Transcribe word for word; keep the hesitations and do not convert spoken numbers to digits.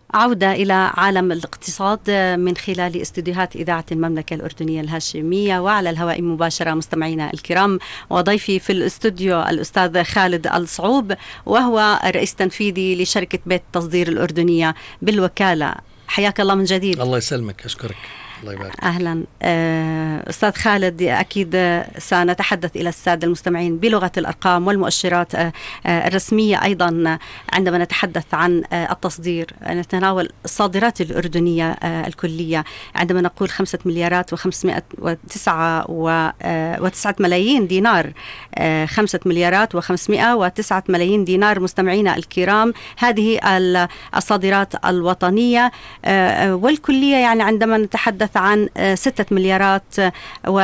عودة إلى عالم الاقتصاد من خلال استديوهات إذاعة المملكة الأردنية الهاشمية وعلى الهواء مباشرة. مستمعينا الكرام، وضيفي في الاستوديو الأستاذ خالد الصعوب، وهو الرئيس التنفيذي لشركة بيت التصدير الأردنية بالوكالة. حياك الله من جديد. الله يسلمك، أشكرك. الله يبارك. أهلا أستاذ خالد، أكيد سنتحدث إلى السادة المستمعين بلغة الأرقام والمؤشرات الرسمية. أيضا عندما نتحدث عن التصدير نتناول الصادرات الأردنية الكلية. عندما نقول خمسة مليارات وخمسمائة وتسعة وتسعة ملايين دينار، خمسة مليارات وخمسمائة وتسعة ملايين دينار مستمعينا الكرام، هذه الصادرات الوطنية والكلية. يعني عندما نتحدث عن ستة مليارات